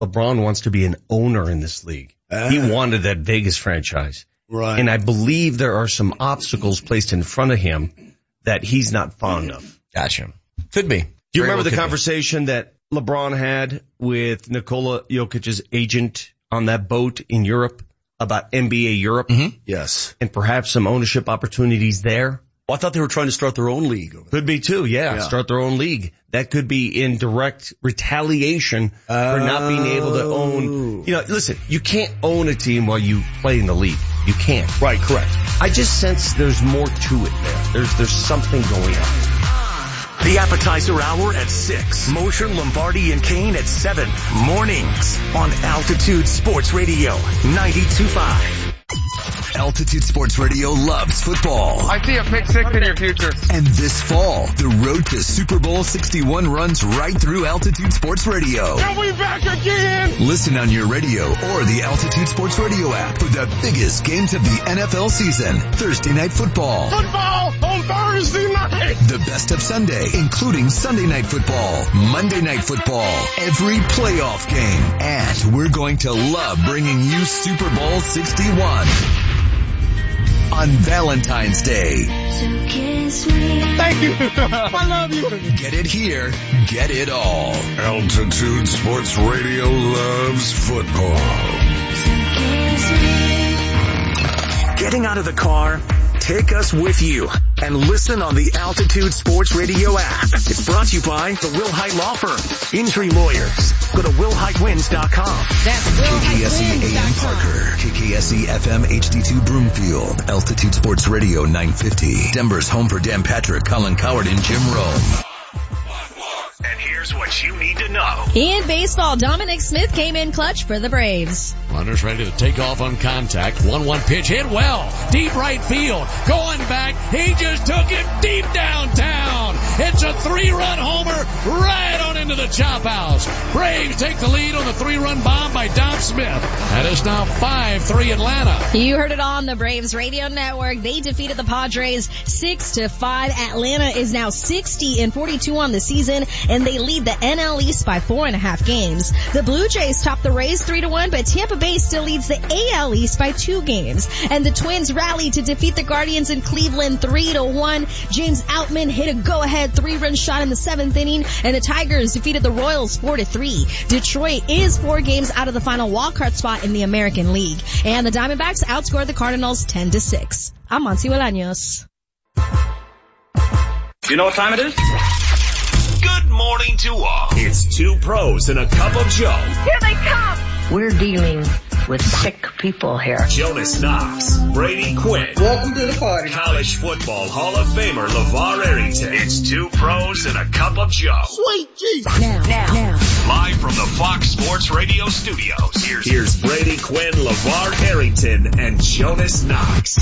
LeBron wants to be an owner in this league. He wanted that Vegas franchise. Right. And I believe there are some obstacles placed in front of him that he's not fond of. Gotcha. Could be. Do you remember the conversation that LeBron had with Nikola Jokic's agent on that boat in Europe about NBA Europe? Mm-hmm. Yes. And perhaps some ownership opportunities there? Well, I thought they were trying to start their own league over there. Could be too, yeah. Start their own league. That could be in direct retaliation for not being able to own. You know, listen, you can't own a team while you play in the league. You can't. Right, correct. I just sense there's more to it there. There's something going on. The appetizer hour at 6. Mosher, Lombardi, and Kane at 7. Mornings on Altitude Sports Radio 92.5. Altitude Sports Radio loves football. I see a pick six in your future. And this fall, the road to Super Bowl 61 runs right through Altitude Sports Radio. Are we back again? Listen on your radio or the Altitude Sports Radio app for the biggest games of the NFL season. Thursday Night Football. Football on Thursday night. The best of Sunday, including Sunday Night Football, Monday Night Football, every playoff game. And we're going to love bringing you Super Bowl 61 on Valentine's Day. Thank you. I love you. Get it here, get it all. Altitude Sports Radio loves football. Getting out of the car, take us with you and listen on the Altitude Sports Radio app. It's brought to you by the Will Height Law Firm. Injury lawyers. Go to willheightwins.com. That's KKSE AM Parker. KKSE FM HD2 Broomfield. Altitude Sports Radio 950. Denver's home for Dan Patrick, Colin Coward, and Jim Rome. And here's what you need to know. In baseball, Dominic Smith came in clutch for the Braves. Runners ready to take off on contact. 1-1 pitch hit well. Deep right field. Going back. He just took it deep downtown. It's a 3-run homer right on into the chop house. Braves take the lead on the 3-run bomb by Dom Smith. That is now 5-3 Atlanta. You heard it on the Braves radio network. They defeated the Padres 6-5. Atlanta is now 60-42 on the season, and they lead the NL East by 4.5 games. The Blue Jays top the Rays 3-1, but Tampa Bay still leads the AL East by 2 games. And the Twins rallied to defeat the Guardians in Cleveland 3-1. James Outman hit a go-ahead 3-run shot in the 7th inning, and the Tigers defeated the Royals 4-3. Detroit is 4 games out of the final wildcard spot in the American League. And the Diamondbacks outscored the Cardinals 10-6. I'm Monty Bolaños. You know what time it is? Good morning to all. It's 2 pros and a cup of Joe. Here they come. We're dealing with sick people here. Jonas Knox, Brady Quinn. Welcome to the party. College football Hall of Famer LeVar Arrington. It's 2 pros and a cup of Joe. Sweet Jesus. Now. Live from the Fox Sports Radio studios. Here's Brady Quinn, LeVar Arrington, and Jonas Knox.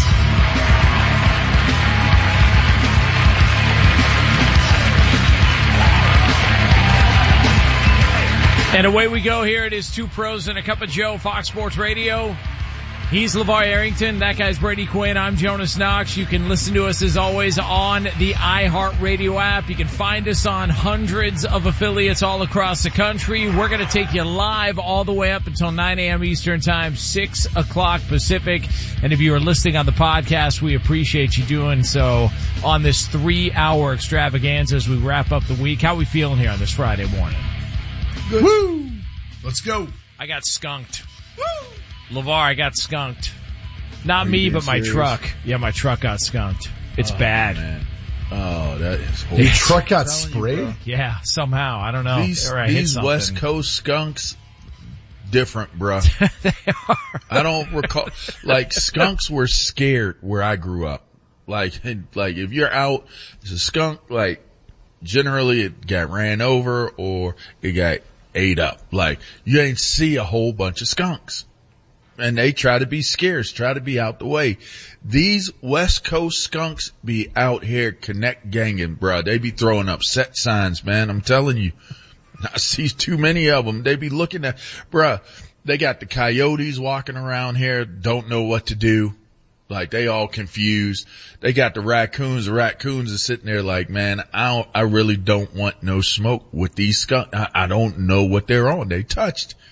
And away we go here. It is 2 pros and a cup of Joe, Fox Sports Radio. He's LeVar Arrington. That guy's Brady Quinn. I'm Jonas Knox. You can listen to us as always on the iHeartRadio app. You can find us on hundreds of affiliates all across the country. We're going to take you live all the way up until 9 a.m. Eastern Time, 6 o'clock Pacific. And if you are listening on the podcast, we appreciate you doing so on this 3-hour extravaganza as we wrap up the week. How are we feeling here on this Friday morning? Good. Woo! Let's go. I got skunked. Woo! LeVar, I got skunked. Not me, but my truck. Yeah, my truck got skunked. It's bad. Man. Oh, that is horrible. Your truck got sprayed? Yeah, somehow. I don't know. These West Coast skunks, different, bruh. They are. I don't recall. Like, skunks were scared where I grew up. Like if you're out, it's a skunk, like, generally it got ran over or it got ate up. Like, you ain't see a whole bunch of skunks. And they try to be scarce, try to be out the way. These West Coast skunks be out here connect ganging, bruh. They be throwing up set signs, man. I'm telling you. I see too many of them. They be looking at, bruh, they got the coyotes walking around here, don't know what to do. Like, they all confused. They got the raccoons. The raccoons are sitting there like, man, I really don't want no smoke with these skunks. I don't know what they're on. They touched.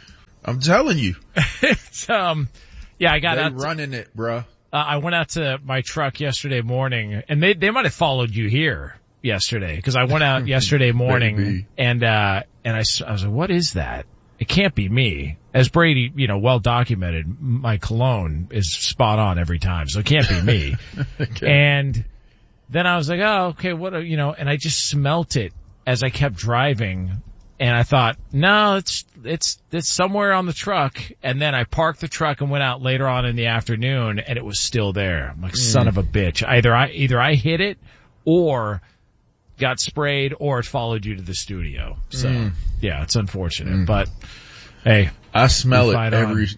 I'm telling you. It's, yeah, I got They out. running it, bruh. I went out to my truck yesterday morning, and they might have followed you here yesterday, because I went out yesterday morning, and I was like, what is that? It can't be me. As Brady, well documented, my cologne is spot on every time, so it can't be me. Okay. And then I was like, oh, okay, what, and I just smelt it as I kept driving. And I thought, no, it's somewhere on the truck. And then I parked the truck and went out later on in the afternoon, and it was still there. I'm like, son of a bitch. Either I hit it or got sprayed or it followed you to the studio. So yeah, it's unfortunate, but hey, I smell it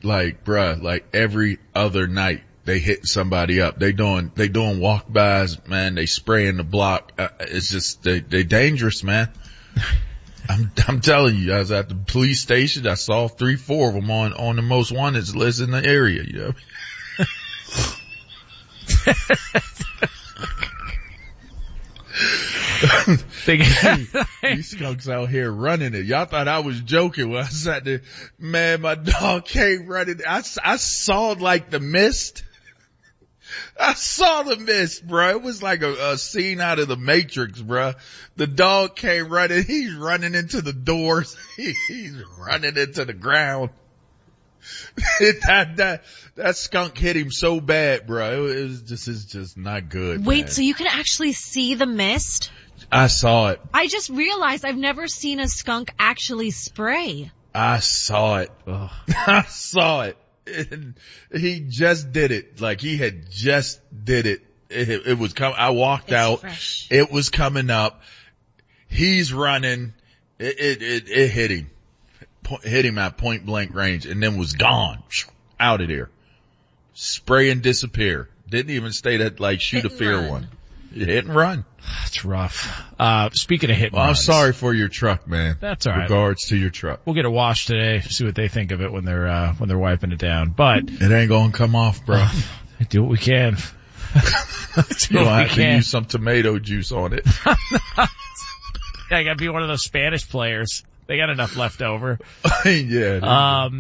every other night. They hit somebody up. They doing walk-bys, man. They spraying the block. It's just, they dangerous, man. I'm telling you, I was at the police station. I saw 3-4 of them on the most wanted list in the area, These skunks out here running it. Y'all thought I was joking when I sat there. Man, my dog came running. I saw like the mist. I saw the mist, bro. It was like a scene out of the Matrix, bro. The dog came running. He's running into the doors. He's running into the ground. That skunk hit him so bad, bro. It's just not good. Wait, man. so you can actually see the mist? I saw it. I just realized I've never seen a skunk actually spray. I saw it. I saw it. He just did it. Like he had just did it. It was I walked out. Fresh. It was coming up. He's running. It hit him. Hit him at point blank range and then was gone. Out of there. Spray and disappear. Didn't even stay that like shoot a fear one. Hit and run. That's rough. Speaking of hit and I'm runs, sorry for your truck, man. That's all right. Regards to your truck. We'll get it washed today. See what they think of it when they're wiping it down. But it ain't gonna come off, bro. Do what we can. You'll have to use some tomato juice on it. Yeah, I gotta be one of those Spanish players. They got enough left over. Yeah.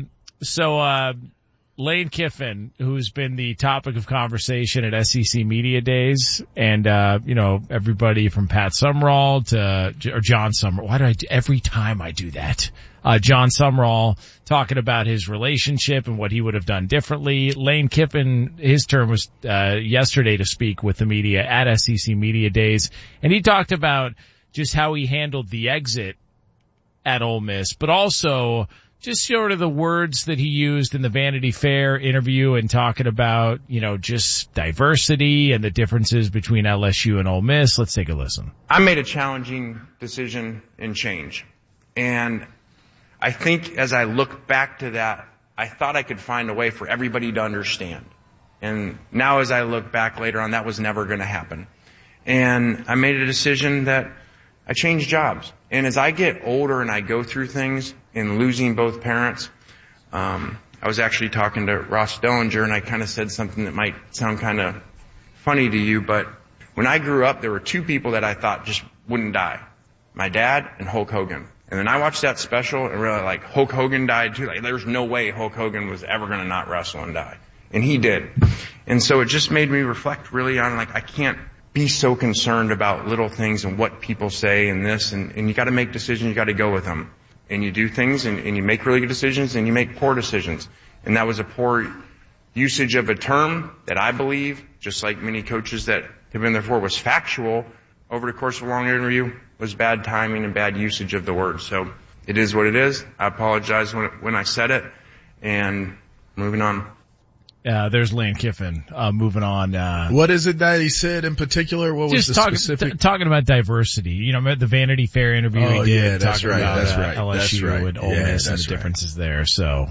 So Lane Kiffin, who's been the topic of conversation at SEC Media Days, and everybody from Pat Summerall to John Summerall. Every time I do that? John Summerall talking about his relationship and what he would have done differently. Lane Kiffin, his turn was yesterday to speak with the media at SEC Media Days, and he talked about just how he handled the exit at Ole Miss, but also just sort of the words that he used in the Vanity Fair interview and talking about, just diversity and the differences between LSU and Ole Miss. Let's take a listen. I made a challenging decision and change. And I think as I look back to that, I thought I could find a way for everybody to understand. And now as I look back later on, that was never going to happen. And I made a decision that I changed jobs. And as I get older and I go through things and losing both parents, I was actually talking to Ross Dellinger and I kind of said something that might sound kind of funny to you, but when I grew up, there were two people that I thought just wouldn't die. My dad and Hulk Hogan. And then I watched that special and realized like Hulk Hogan died too. Like there's no way Hulk Hogan was ever going to not wrestle and die. And he did. And so it just made me reflect really on like I can't be so concerned about little things and what people say and this, and you got to make decisions, you got to go with them. And you do things and you make really good decisions and you make poor decisions. And that was a poor usage of a term that I believe, just like many coaches that have been there before, was factual over the course of a long interview, was bad timing and bad usage of the word. So it is what it is. I apologize when I said it, and moving on. There's Lane Kiffin, moving on. What is it that he said in particular? What was the specific? Talking about diversity. The Vanity Fair interview he did. Yeah, that's right. About, that's right. LSU and Ole Miss and the differences there. So,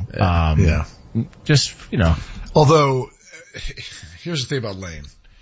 just, Although, here's the thing about Lane.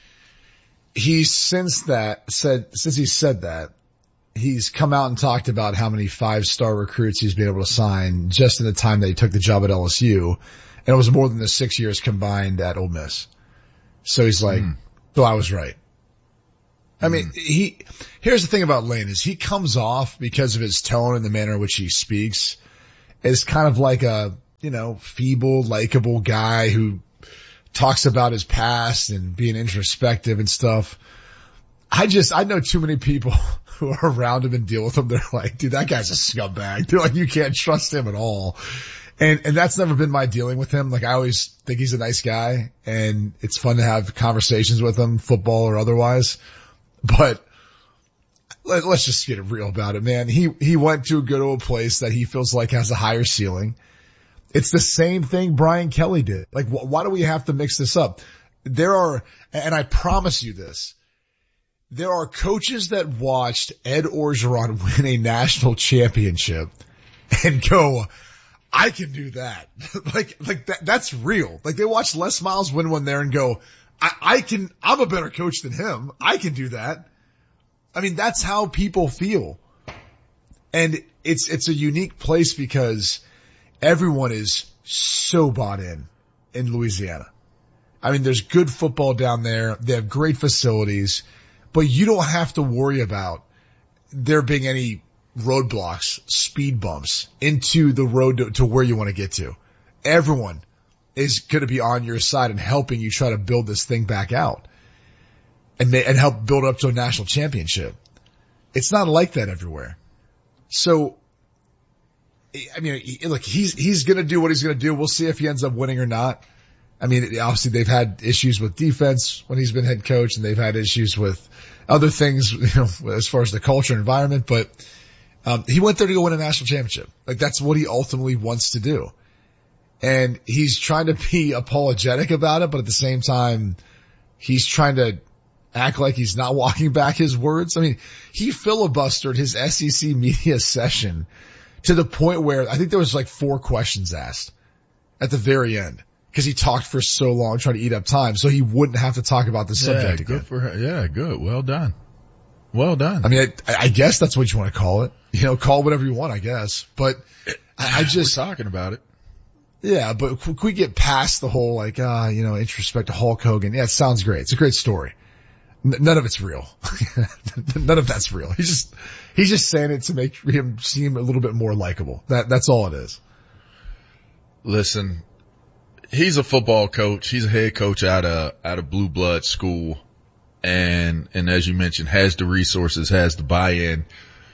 Since he said that, he's come out and talked about how many 5-star recruits he's been able to sign just in the time that he took the job at LSU. And it was more than the 6 years combined at Ole Miss. So he's like, so I was right. I mean, here's the thing about Lane is he comes off because of his tone and the manner in which he speaks as kind of like a feeble, likable guy who talks about his past and being introspective and stuff. I know too many people who are around him and deal with him. They're like, dude, that guy's a scumbag. They're like, you can't trust him at all. And that's never been my dealing with him. Like, I always think he's a nice guy and it's fun to have conversations with him, football or otherwise. But let's just get it real about it, man. He went to a good old place that he feels like has a higher ceiling. It's the same thing Brian Kelly did. Like, why do we have to mix this up? And I promise you this, there are coaches that watched Ed Orgeron win a national championship and go, I can do that. like that's real. Like, they watched Les Miles win one there and go, I'm a better coach than him. I can do that. I mean, that's how people feel. And it's a unique place because everyone is so bought in Louisiana. I mean, there's good football down there. They have great facilities, but you don't have to worry about there being any roadblocks, speed bumps into the road to where you want to get to. Everyone is going to be on your side and helping you try to build this thing back out and help build up to a national championship. It's not like that everywhere. So, I mean, look, he's going to do what he's going to do. We'll see if he ends up winning or not. I mean, obviously they've had issues with defense when he's been head coach, and they've had issues with other things, as far as the culture and environment, but he went there to go win a national championship. Like, that's what he ultimately wants to do. And he's trying to be apologetic about it, but at the same time, he's trying to act like he's not walking back his words. I mean, he filibustered his SEC media session to the point where I think there was like 4 questions asked at the very end because he talked for so long trying to eat up time so he wouldn't have to talk about the subject again. Good for her. Yeah, good. Well done. Well done. I mean, I guess that's what you want to call it. Call it whatever you want, I guess. But I just... We're talking about it. Yeah, but could we get past the whole, introspect to Hulk Hogan? Yeah, it sounds great. It's a great story. None of it's real. None of that's real. He's just saying it to make him seem a little bit more likable. That's all it is. Listen, he's a football coach. He's a head coach out of blue blood school. And as you mentioned, has the resources, has the buy-in.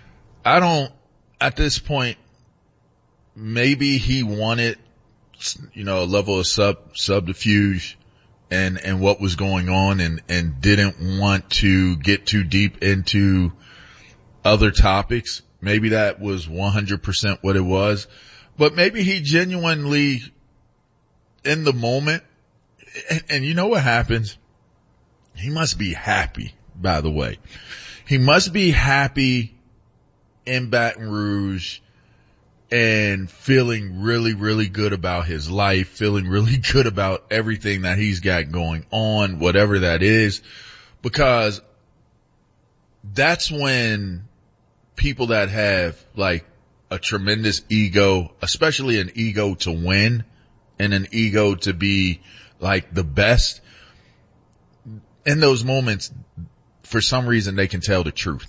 At this point, maybe he wanted, a level of subterfuge and what was going on and didn't want to get too deep into other topics. Maybe that was 100% what it was, but maybe he genuinely in the moment, and you know what happens? He must be happy, by the way. He must be happy in Baton Rouge and feeling really, really good about his life, feeling really good about everything that he's got going on, whatever that is, because that's when people that have like a tremendous ego, especially an ego to win and an ego to be like the best, in those moments, for some reason, they can tell the truth.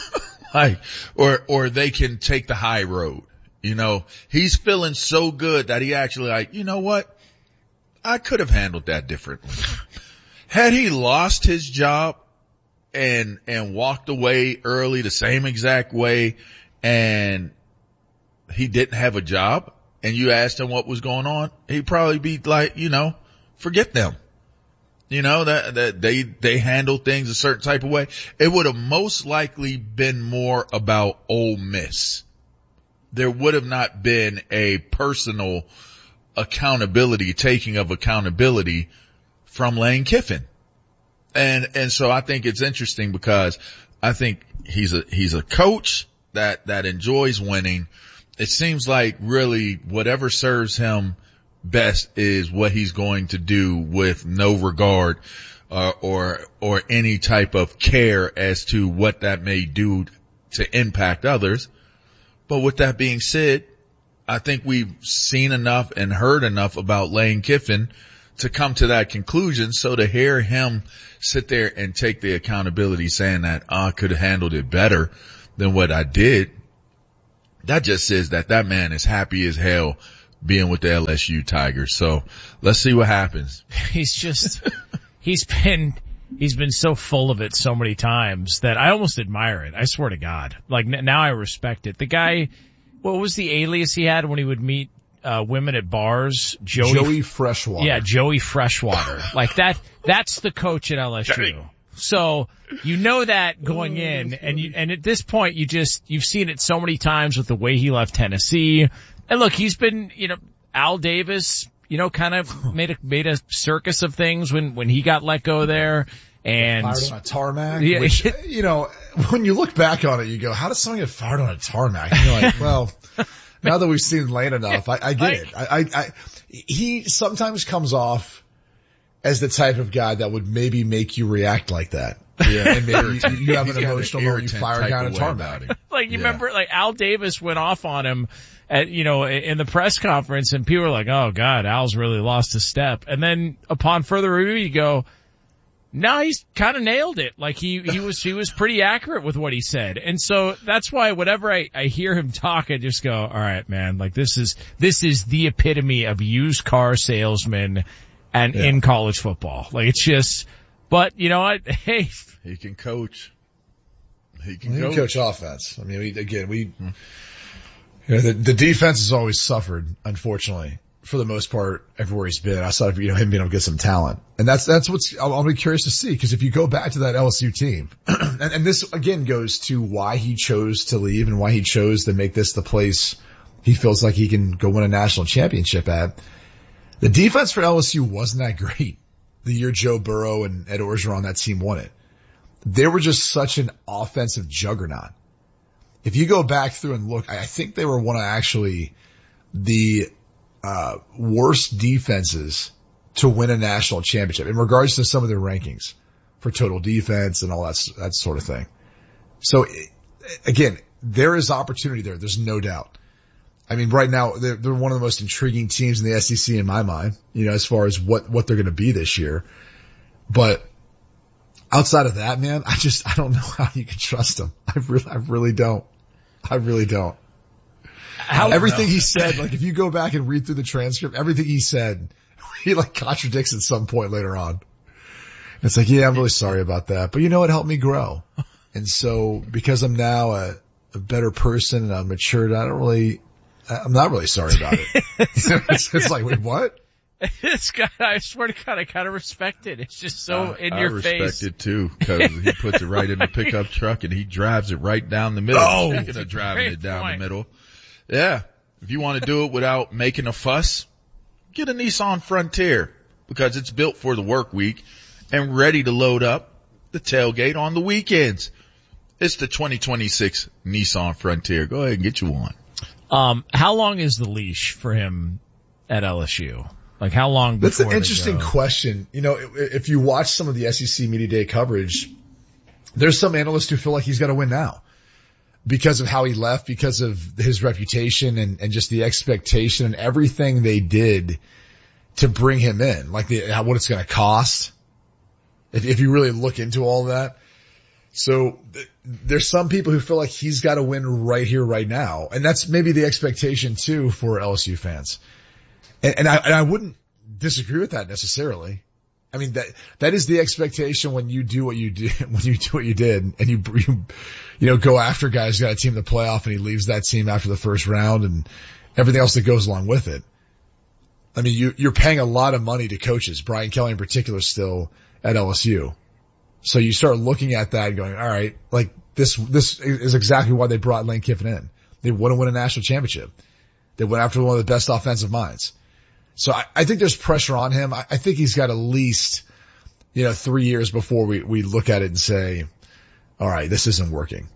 or they can take the high road. He's feeling so good that he actually you know what? I could have handled that differently. Had he lost his job and walked away early the same exact way and he didn't have a job and you asked him what was going on, he'd probably be like, forget them. That they handle things a certain type of way. It would have most likely been more about Ole Miss. There would have not been a personal taking of accountability from Lane Kiffin. And so I think it's interesting because I think he's a coach that enjoys winning. It seems like really whatever serves him best is what he's going to do with no regard, or any type of care as to what that may do to impact others. But with that being said, I think we've seen enough and heard enough about Lane Kiffin to come to that conclusion. So to hear him sit there and take the accountability saying that I could have handled it better than what I did, that just says that man is happy as hell being with the LSU Tigers. So let's see what happens. He's been so full of it so many times that I almost admire it. I swear to God. Like now I respect it. The guy, what was the alias he had when he would meet women at bars? Joey Freshwater. Yeah, Joey Freshwater. Like that's the coach at LSU. So you know that going in, and at this point you've seen it so many times with the way he left Tennessee. And look, he's been, Al Davis, kind of made a circus of things when he got let go there. And fired on a tarmac. Yeah, which, when you look back on it, you go, how does someone get fired on a tarmac? And you're like, well, now that we've seen Lane enough, I get it. He sometimes comes off as the type of guy that would maybe make you react like that. Yeah. And maybe you have an emotional moment, you fire a guy on a tarmac. Like you remember, like Al Davis went off on him at, in the press conference, and people were like, oh God, Al's really lost his step. And then upon further review, you go, no, he's kind of nailed it. Like he was pretty accurate with what he said. And so that's why whenever I hear him talk, I just go, all right, man, like this is the epitome of used car salesman and in college football. Like it's just, but you know what? Hey, he can coach. He can coach offense. I mean, the defense has always suffered, unfortunately, for the most part, everywhere he's been, outside of, him being able to get some talent. And that's I'll be curious to see, because if you go back to that LSU team, and this again goes to why he chose to leave and why he chose to make this the place he feels like he can go win a national championship at. The defense for LSU wasn't that great the year Joe Burrow and Ed Orgeron on that team won it. They were just such an offensive juggernaut. If you go back through and look, I think they were one of actually the worst defenses to win a national championship in regards to some of their rankings for total defense and all that sort of thing. So again, there is opportunity there. There's no doubt. I mean, right now they're one of the most intriguing teams in the SEC in my mind, as far as what they're going to be this year. But outside of that, man, I don't know how you can trust them. I really don't. Everything he said, like if you go back and read through the transcript, everything he said, he like contradicts at some point later on. It's like, yeah, I'm really sorry about that, but it helped me grow. And so because I'm now a better person and I'm matured, I'm not really sorry about it. It's like, wait, what? This guy, I swear to God, I kind of respect it. It's just so in your face. I respect it too, because he puts it right in the pickup truck and he drives it right down the middle. Oh, speaking of driving it down the middle. Yeah. If you want to do it without making a fuss, get a Nissan Frontier, because it's built for the work week and ready to load up the tailgate on the weekends. It's the 2026 Nissan Frontier. Go ahead and get you one. How long is the leash for him at LSU? Like how long before? That's an interesting question. If you watch some of the SEC Media Day coverage, there's some analysts who feel like he's got to win now because of how he left, because of his reputation and just the expectation and everything they did to bring him in, like what it's going to cost. If you really look into all that. So there's some people who feel like he's got to win right here, right now. And that's maybe the expectation too for LSU fans. And I wouldn't disagree with that necessarily. I mean, that is the expectation when you do what you did, and you go after guys who got a team in the playoff and he leaves that team after the first round and everything else that goes along with it. I mean, you're paying a lot of money to coaches, Brian Kelly in particular still at LSU. So you start looking at that and going, all right, like this is exactly why they brought Lane Kiffin in. They want to win a national championship. They went after one of the best offensive minds. So I think there's pressure on him. I think he's got at least, 3 years before we look at it and say, all right, this isn't working.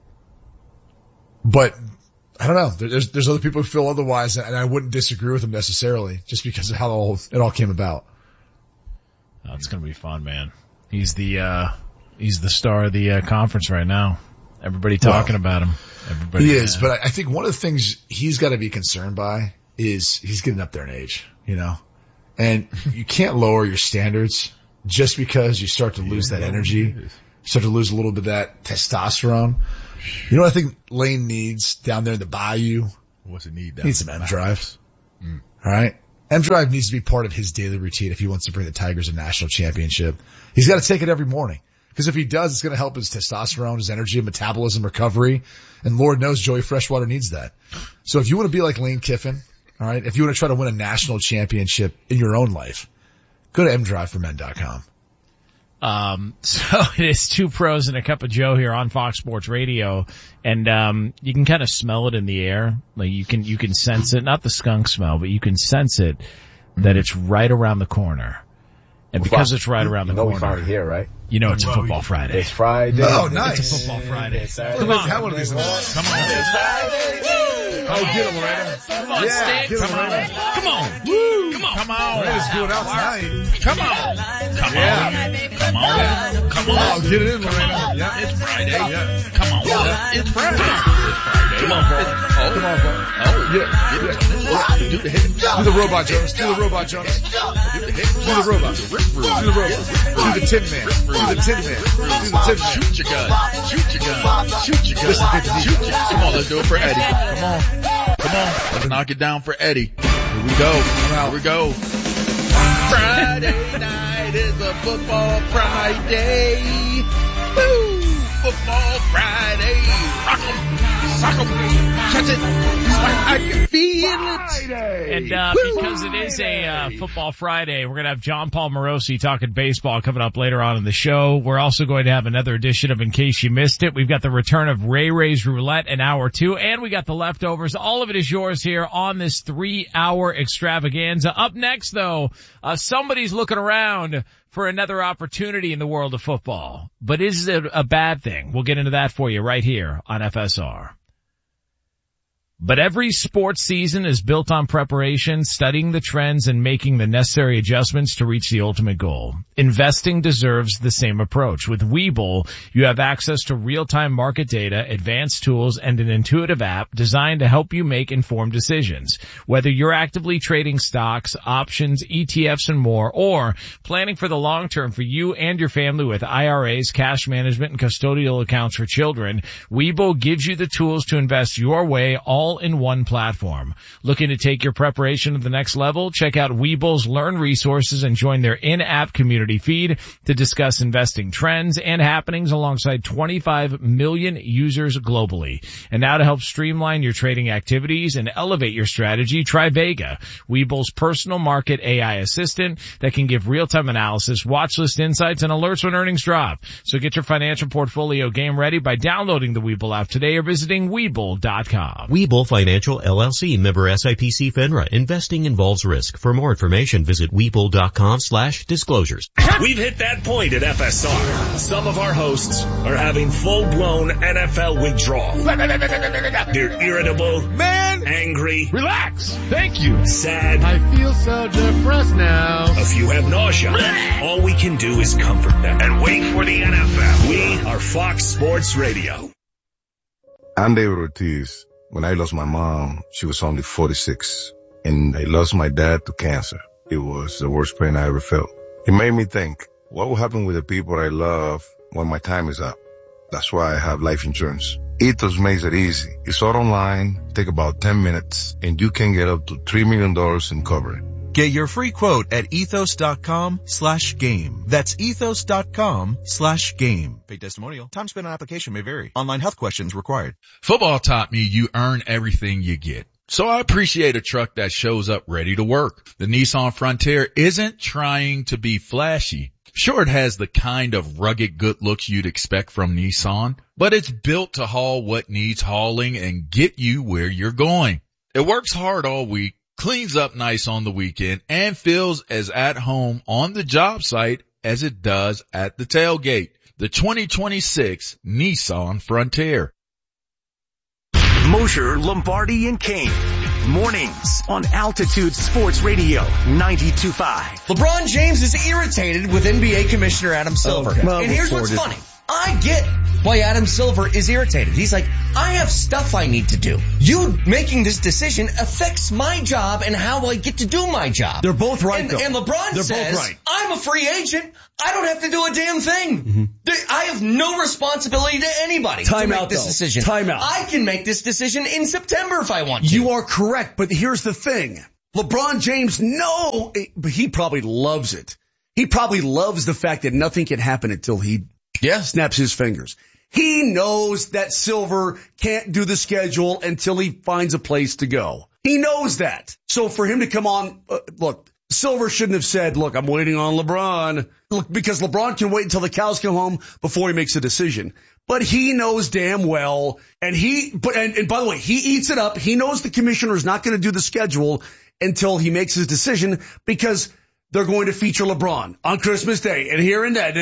But I don't know. There's other people who feel otherwise, and I wouldn't disagree with them necessarily just because of how it all came about. Oh, it's going to be fun, man. He's the star of the conference right now. Everybody talking about him. He is, but I think one of the things he's got to be concerned by is he's getting up there in age, and you can't lower your standards just because you start to lose that energy, start to lose a little bit of that testosterone. You know what I think Lane needs down there in the bayou? What's it need? He needs some M drives. All right. M-Drive needs to be part of his daily routine if he wants to bring the Tigers a national championship. He's got to take it every morning. Because if he does, it's going to help his testosterone, his energy, and metabolism recovery. And Lord knows Joey Freshwater needs that. So if you want to be like Lane Kiffin, all right, if you want to try to win a national championship in your own life, go to mdriveformen.com. So it is Two Pros and a Cup of Joe here on Fox Sports Radio. And, you can kind of smell it in the air. Like you can sense it, not the skunk smell, but you can sense it that it's right around the corner. And because it's right around the corner. We finally here, right? You know it's a football Friday. It's Friday. Oh, nice. It's a football Friday. Come on. Come on. It's Friday. Oh, get him, Loretta. Come on, yeah, Sticks. Come on. Come on. Woo. Come on. Come on. Loretta's going out tonight. Come on. Come on. Come on. Come on. Oh, get it in, Loretta. Yeah. It's Friday. Yeah. Come on. It's Friday. It's Friday. Come on, bro. Come on, bro. Oh, yeah. Do the hit. Do the robot, Jonas. Do the robot, Jonas. Do the hit. Do the robot. Do the robot. Do the Tin Man. Do the Tin Man. Do the Tin Man. Shoot your gun. Shoot your gun. Shoot your gun. Shoot your gun. Come on, let's do it for Eddie. Come on. Come on. Let's knock it down for Eddie. Here we go. Here we go. Friday night is a football Friday. Woo! Football Friday. Rock 'em. Sock 'em. Catch it. I can feel it. And because it is a football Friday, we're going to have John Paul Morosi talking baseball coming up later on in the show. We're also going to have another edition of In Case You Missed It. We've got the return of Ray's Roulette in hour 2, and we got the leftovers. All of it is yours here on this 3-hour extravaganza. Up next, though, somebody's looking around for another opportunity in the world of football. But is it a bad thing? We'll get into that for you right here on FSR. But every sports season is built on preparation, studying the trends, and making the necessary adjustments to reach the ultimate goal. Investing deserves the same approach. With Webull, you have access to real-time market data, advanced tools, and an intuitive app designed to help you make informed decisions. Whether you're actively trading stocks, options, ETFs, and more, or planning for the long term for you and your family with IRAs, cash management, and custodial accounts for children, Webull gives you the tools to invest your way all in one platform. Looking to take your preparation to the next level? Check out Webull's Learn resources and join their in-app community feed to discuss investing trends and happenings alongside 25 million users globally. And now to help streamline your trading activities and elevate your strategy, try Vega, Webull's personal market AI assistant that can give real-time analysis, watch list insights, and alerts when earnings drop. So get your financial portfolio game ready by downloading the Webull app today or visiting Webull.com. Webull Financial LLC, member SIPC FINRA. Investing involves risk. For more information, visit Webull.com/disclosures. We've hit that point at FSR. Some of our hosts are having full-blown NFL withdrawal. They're irritable, angry, relax, thank you, sad. I feel so depressed now. A few have nausea. All we can do is comfort them and wait for the NFL. We are Fox Sports Radio. I'm David Ortiz. When I lost my mom, she was only 46, and I lost my dad to cancer. It was the worst pain I ever felt. It made me think, what will happen with the people I love when my time is up? That's why I have life insurance. Ethos makes it easy. It's all online, take about 10 minutes, and you can get up to $3 million in coverage. Get your free quote at ethos.com/game. That's ethos.com/game. Paid testimonial. Time spent on application may vary. Online health questions required. Football taught me you earn everything you get. So I appreciate a truck that shows up ready to work. The Nissan Frontier isn't trying to be flashy. Sure, it has the kind of rugged good looks you'd expect from Nissan, but it's built to haul what needs hauling and get you where you're going. It works hard all week, cleans up nice on the weekend, and feels as at home on the job site as it does at the tailgate. The 2026 Nissan Frontier. Mosher, Lombardi, and Kane. Mornings on Altitude Sports Radio 92.5. LeBron James is irritated with NBA Commissioner Adam Silver. Okay. Well, and here's what's funny. I get why Adam Silver is irritated. He's like, I have stuff I need to do. You making this decision affects my job and how I get to do my job. They're both right, though. And LeBron says, both right. I'm a free agent. I don't have to do a damn thing. Mm-hmm. I have no responsibility to anybody to make this decision. Time out. I can make this decision in September if I want to. You are correct, but here's the thing. LeBron James, no, but he probably loves it. He probably loves the fact that nothing can happen until he snaps his fingers. He knows that Silver can't do the schedule until he finds a place to go. He knows that. So for him to come on, look, Silver shouldn't have said, look, I'm waiting on LeBron. Look, because LeBron can wait until the cows come home before he makes a decision. But he knows damn well, and by the way, he eats it up. He knows the commissioner is not going to do the schedule until he makes his decision because they're going to feature LeBron on Christmas Day and here and that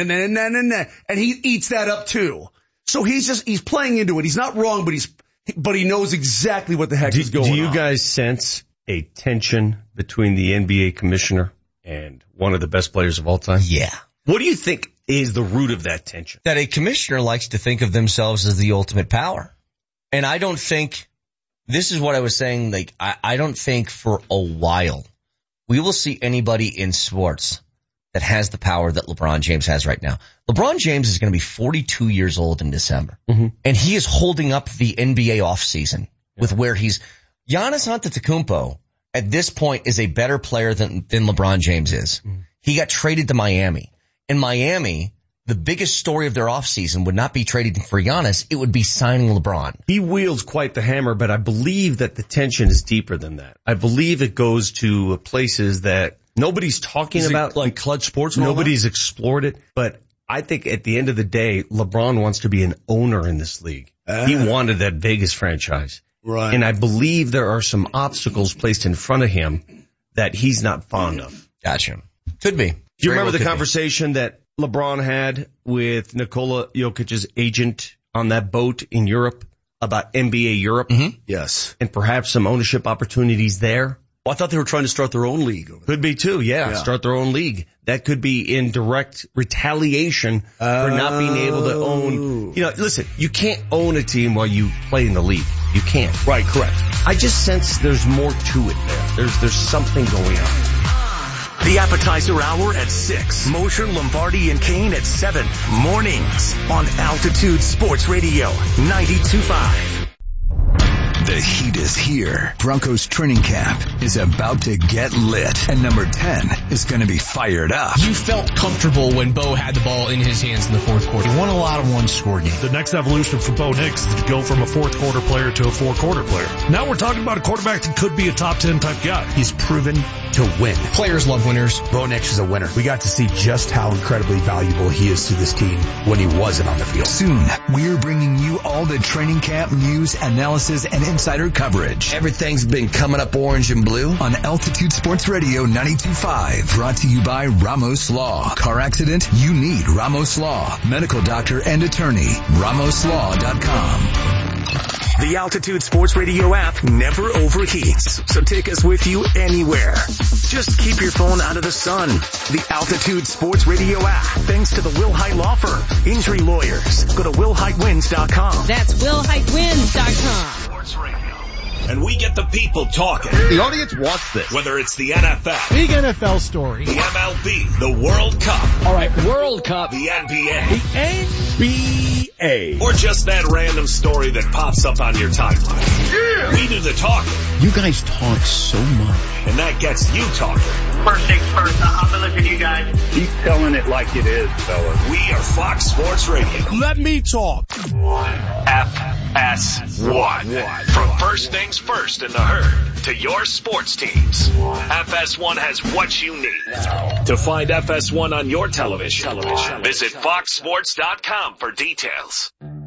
and he eats that up too. So he's playing into it. He's not wrong, but he knows exactly what the heck is going on. Do you guys sense a tension between the NBA commissioner and one of the best players of all time? Yeah. What do you think is the root of that tension? That a commissioner likes to think of themselves as the ultimate power. And I don't think, this is what I was saying, like, I don't think for a while we will see anybody in sports that has the power that LeBron James has right now. LeBron James is going to be 42 years old in December. Mm-hmm. And he is holding up the NBA offseason with where he's, Giannis Antetokounmpo at this point is a better player than LeBron James is. Mm-hmm. He got traded to Miami. In Miami, the biggest story of their offseason would not be trading for Giannis. It would be signing LeBron. He wields quite the hammer, but I believe that the tension is deeper than that. I believe it goes to places that nobody's talking about. Like Clutch Sports? Nobody's explored it. But I think at the end of the day, LeBron wants to be an owner in this league. He wanted that Vegas franchise. Right. And I believe there are some obstacles placed in front of him that he's not fond of. Gotcha. Could be. Do you remember the conversation that LeBron had with Nikola Jokic's agent on that boat in Europe about NBA Europe? Mm-hmm. Yes. And perhaps some ownership opportunities there? Well, I thought they were trying to start their own league. Could be too, yeah. Start their own league. That could be in direct retaliation for not being able to own. You know, listen, you can't own a team while you play in the league. You can't. Right, correct. I just sense there's more to it there. There's something going on. The appetizer hour at 6. Mosher, Lombardi, and Kane at 7. Mornings on Altitude Sports Radio 92.5. The heat is here. Broncos training camp is about to get lit. And number 10 is going to be fired up. You felt comfortable when Bo had the ball in his hands in the fourth quarter. He won a lot of one-score games. The next evolution for Bo Nix is to go from a fourth-quarter player to a four-quarter player. Now we're talking about a quarterback that could be a top 10 type guy. He's proven to win. Players love winners. Bo Nix is a winner. We got to see just how incredibly valuable he is to this team when he wasn't on the field. Soon, we're bringing you all the training camp news, analysis, and insider coverage. Everything's been coming up orange and blue on Altitude Sports Radio 92.5. Brought to you by Ramos Law. Car accident? You need Ramos Law. Medical doctor and attorney. RamosLaw.com. The Altitude Sports Radio app never overheats, so take us with you anywhere. Just keep your phone out of the sun. The Altitude Sports Radio app, thanks to the Will Height Law Firm. Injury lawyers. Go to WillHeightWins.com. That's WillHeightWins.com. Sports Radio. And we get the people talking. The audience wants this. Whether it's the NFL. Big NFL story. The MLB. The World Cup. All right, World Cup. The NBA. The NBA. Or just that random story that pops up on your timeline. Yeah! We do the talking. You guys talk so much. And that gets you talking. First things first, I'm gonna look at you guys. Keep telling it like it is, fellas. We are Fox Sports Radio. Let me talk. FS1. From first things first in the herd to your sports teams. FS1 has what you need. To find FS1 on your television, visit foxsports.com for details.